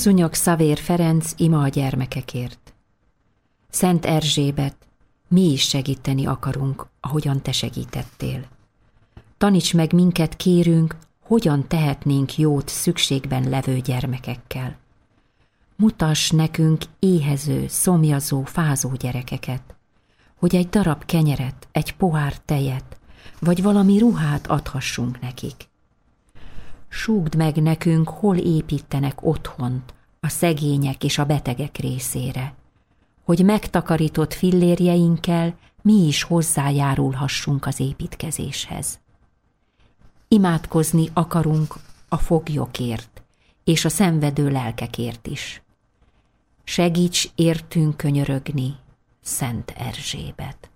Szúnyog Szavér Ferenc ima a gyermekekért. Szent Erzsébet, mi is segíteni akarunk, ahogyan te segítettél. Taníts meg minket, kérünk, hogyan tehetnénk jót szükségben levő gyermekekkel. Mutass nekünk éhező, szomjazó, fázó gyerekeket, hogy egy darab kenyeret, egy pohár tejet, vagy valami ruhát adhassunk nekik. Súgd meg nekünk, hol építenek otthont a szegények és a betegek részére, hogy megtakarított fillérjeinkkel mi is hozzájárulhassunk az építkezéshez. Imádkozni akarunk a foglyokért és a szenvedő lelkekért is. Segíts értünk könyörögni, Szent Erzsébet!